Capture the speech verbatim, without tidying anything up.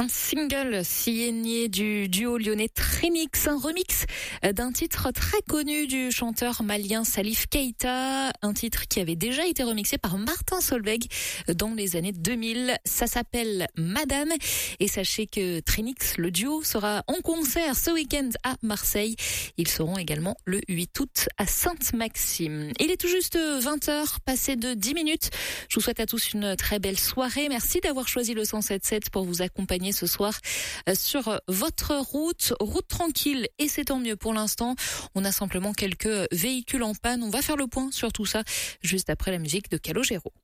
Un single signé du duo lyonnais Trinix, un remix d'un titre très connu du chanteur malien Salif Keita, un titre qui avait déjà été remixé par Martin Solveig dans les années deux mille. Ça s'appelle Madame et sachez que Trinix, le duo, sera en concert ce week-end à Marseille. Ils seront également le huit août à Sainte-Maxime. Il est tout juste vingt heures, passé de dix minutes. Je vous souhaite à tous une très belle soirée. Merci d'avoir choisi le cent sept sept pour vous accompagner ce soir sur votre route. Route tranquille et c'est tant mieux pour l'instant. On a simplement quelques véhicules en panne. On va faire le point sur tout ça juste après la musique de Calogero.